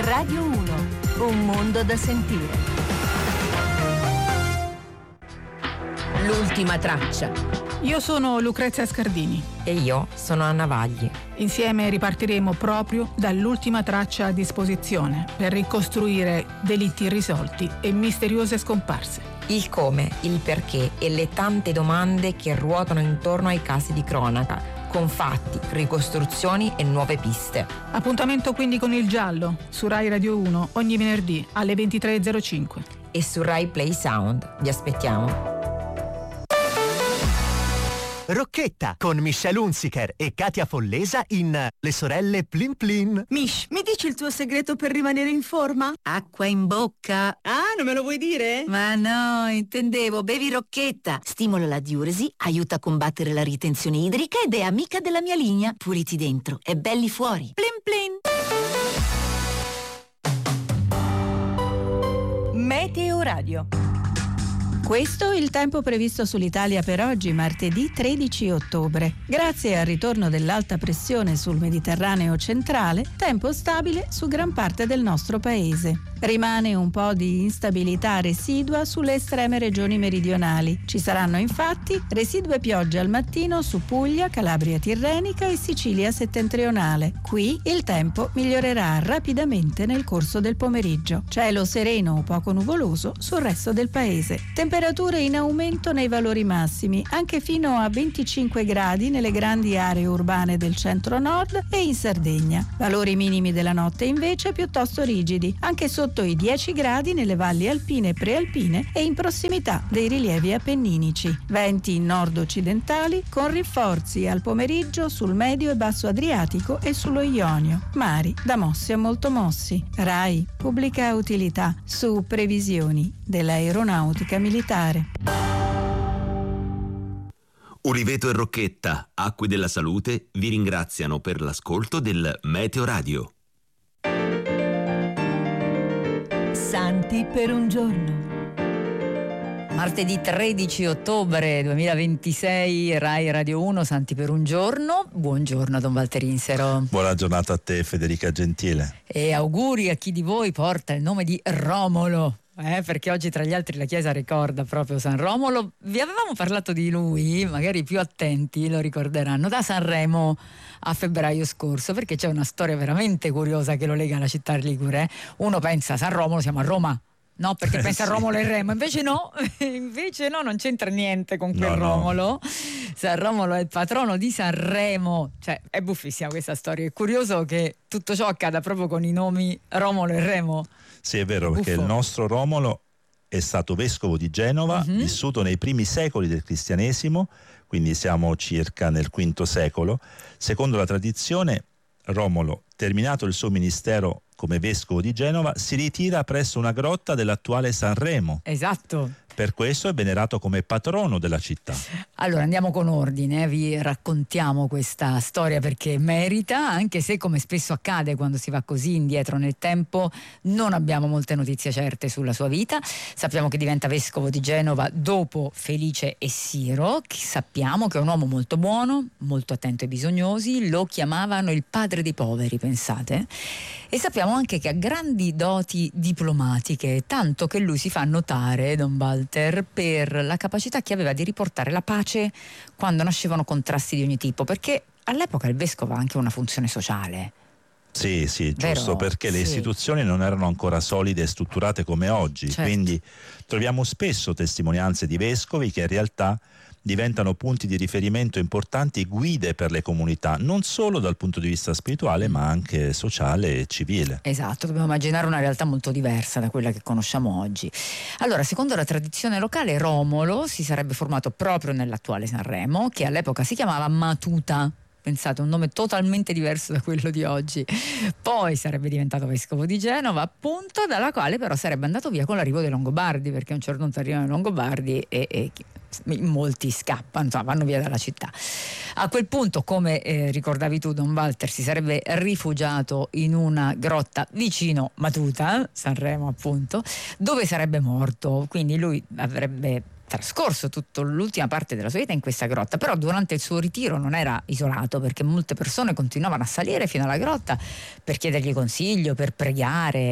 Radio 1, un mondo da sentire. L'ultima traccia. Io sono Lucrezia Scardini. E io sono Anna Vagli. Insieme ripartiremo proprio dall'ultima traccia a disposizione per ricostruire delitti irrisolti e misteriose scomparse. Il come, il perché e le tante domande che ruotano intorno ai casi di cronaca, con fatti, ricostruzioni e nuove piste. Appuntamento quindi con Il Giallo su Rai Radio 1 ogni venerdì alle 23.05. E su Rai Play Sound. Vi aspettiamo. Rocchetta con Michelle Hunziker e Katia Follesa in Le sorelle Plin Plin. Mish, mi dici il tuo segreto per rimanere in forma? Acqua in bocca. Ah, non me lo vuoi dire? Ma no, intendevo, bevi Rocchetta. Stimola la diuresi, aiuta a combattere la ritenzione idrica ed è amica della mia linea. Puliti dentro e belli fuori. Plin plin. Meteo Radio. Questo è il tempo previsto sull'Italia per oggi, martedì 13 ottobre. Grazie al ritorno dell'alta pressione sul Mediterraneo centrale, tempo stabile su gran parte del nostro paese. Rimane un po' di instabilità residua sulle estreme regioni meridionali. Ci saranno infatti residue piogge al mattino su Puglia, Calabria Tirrenica e Sicilia settentrionale. Qui il tempo migliorerà rapidamente nel corso del pomeriggio. Cielo sereno o poco nuvoloso sul resto del paese. Temperature in aumento nei valori massimi, anche fino a 25 gradi nelle grandi aree urbane del centro-nord e in Sardegna. Valori minimi della notte invece piuttosto rigidi, anche sotto i 10 gradi nelle valli alpine e prealpine e in prossimità dei rilievi appenninici. Venti nord-occidentali con rinforzi al pomeriggio sul medio e basso Adriatico e sullo Ionio. Mari da mossi a molto mossi. Rai, pubblica utilità su previsioni dell'aeronautica militare. Uliveto e Rocchetta, Acque della Salute, vi ringraziano per l'ascolto del Meteo Radio. Santi per un giorno. Martedì 13 ottobre 2026, Rai Radio 1, Santi per un giorno. Buongiorno Don Walter Insero. Buona giornata a te Federica Gentile. E auguri a chi di voi porta il nome di Romolo. Perché oggi tra gli altri la Chiesa ricorda proprio San Romolo. Vi avevamo parlato di lui, magari i più attenti lo ricorderanno, da Sanremo a febbraio scorso, perché c'è una storia veramente curiosa che lo lega alla città ligure. Uno pensa San Romolo, siamo a Roma. No, perché pensa a Romolo e Remo, invece no, non c'entra niente con quel Romolo. No. San Romolo è il patrono di Sanremo, cioè è buffissima questa storia, è curioso che tutto ciò accada proprio con i nomi Romolo e Remo. Sì, è vero, perché il nostro Romolo è stato vescovo di Genova, vissuto nei primi secoli del cristianesimo, quindi siamo circa nel V secolo. Secondo la tradizione, Romolo, terminato il suo ministero come vescovo di Genova, si ritira presso una grotta dell'attuale Sanremo. Esatto. Per questo è venerato come patrono della città. Allora andiamo con ordine, vi raccontiamo questa storia perché merita, anche se come spesso accade quando si va così indietro nel tempo non abbiamo molte notizie certe sulla sua vita. Sappiamo che diventa vescovo di Genova dopo Felice e Siro, che sappiamo che è un uomo molto buono, molto attento ai bisognosi, lo chiamavano il padre dei poveri, pensate? E sappiamo anche che ha grandi doti diplomatiche, tanto che lui si fa notare, Don Walter, per la capacità che aveva di riportare la pace quando nascevano contrasti di ogni tipo, perché all'epoca il vescovo ha anche una funzione sociale. Sì, giusto, vero? Perché le istituzioni non erano ancora solide e strutturate come oggi, certo. Quindi troviamo spesso testimonianze di vescovi che in realtà diventano punti di riferimento importanti, guide per le comunità, non solo dal punto di vista spirituale ma anche sociale e civile. Esatto, dobbiamo immaginare una realtà molto diversa da quella che conosciamo oggi. Allora, secondo la tradizione locale, Romolo si sarebbe formato proprio nell'attuale Sanremo, che all'epoca si chiamava Matuta. Pensate, un nome totalmente diverso da quello di oggi. Poi sarebbe diventato vescovo di Genova, appunto, dalla quale però sarebbe andato via con l'arrivo dei Longobardi, perché a un certo punto arrivano i Longobardi e molti scappano, insomma, vanno via dalla città. A quel punto, come ricordavi tu, Don Walter, si sarebbe rifugiato in una grotta vicino Matuta, Sanremo appunto, dove sarebbe morto. Quindi lui avrebbe trascorso tutta l'ultima parte della sua vita in questa grotta, però durante il suo ritiro non era isolato, perché molte persone continuavano a salire fino alla grotta per chiedergli consiglio, per pregare,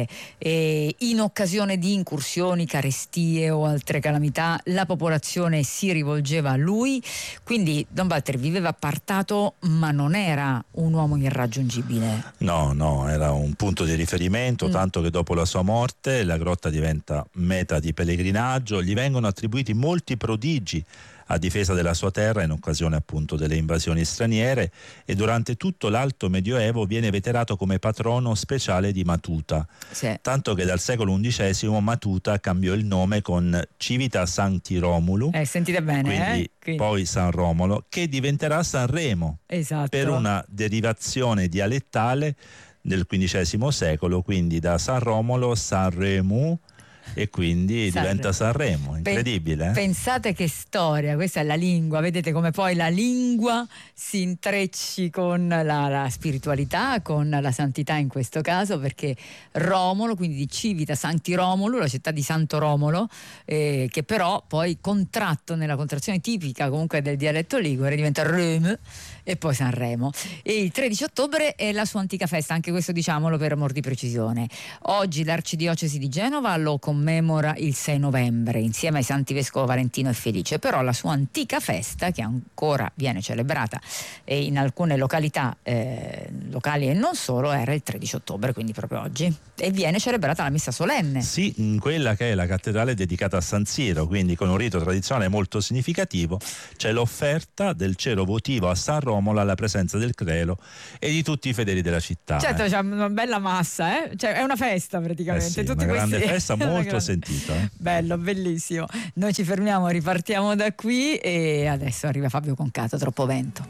e in occasione di incursioni, carestie o altre calamità la popolazione si rivolgeva a lui. Quindi Don Walter viveva appartato, ma non era un uomo irraggiungibile. No, era un punto di riferimento, tanto che dopo la sua morte la grotta diventa meta di pellegrinaggio, gli vengono attribuiti molti prodigi a difesa della sua terra in occasione appunto delle invasioni straniere, e durante tutto l'Alto Medioevo viene veterato come patrono speciale di Matuta, tanto che dal secolo XI Matuta cambiò il nome con Civita Sancti Romulu, sentite bene, quindi poi San Romolo, che diventerà Sanremo, per una derivazione dialettale del XV secolo, quindi da San Romolo Sanremo, e quindi diventa Sanremo. Incredibile. Pensate che storia, questa è la lingua, vedete come poi la lingua si intrecci con la spiritualità, con la santità in questo caso, perché Romolo, quindi di Civita Sancti Romolo, la città di Santo Romolo, che però poi contratto nella contrazione tipica comunque del dialetto ligure diventa Rome e poi Sanremo. E il 13 ottobre è la sua antica festa, anche questo diciamolo per amor di precisione. Oggi l'Arcidiocesi di Genova lo commemora il 6 novembre insieme ai santi vescovo Valentino e Felice, però la sua antica festa, che ancora viene celebrata in alcune località locali e non solo, era il 13 ottobre, quindi proprio oggi, e viene celebrata la messa solenne. Sì, in quella che è la cattedrale dedicata a San Siro, quindi con un rito tradizionale molto significativo. C'è l'offerta del cero votivo a San Romolo alla presenza del clero e di tutti i fedeli della città. Certo, c'è una bella massa, cioè, è una festa praticamente. Sì, tutti una questi... grande festa molto sentita. Bello, bellissimo. Noi ci fermiamo, ripartiamo da qui e adesso arriva Fabio Concato, Troppo vento.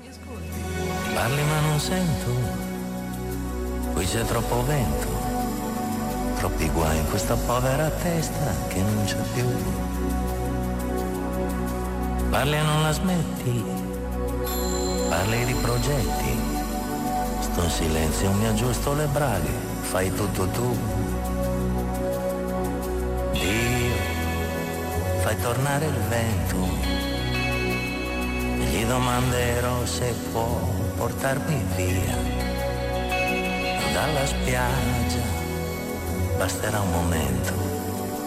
Parli ma non sento, qui c'è troppo vento, troppi guai in questa povera testa che non c'è più. Parli e non la smetti, parli di progetti, sto in silenzio, mi aggiusto le braghe, fai tutto tu. Dio, fai tornare il vento, e gli domanderò se può portarmi via dalla spiaggia, basterà un momento.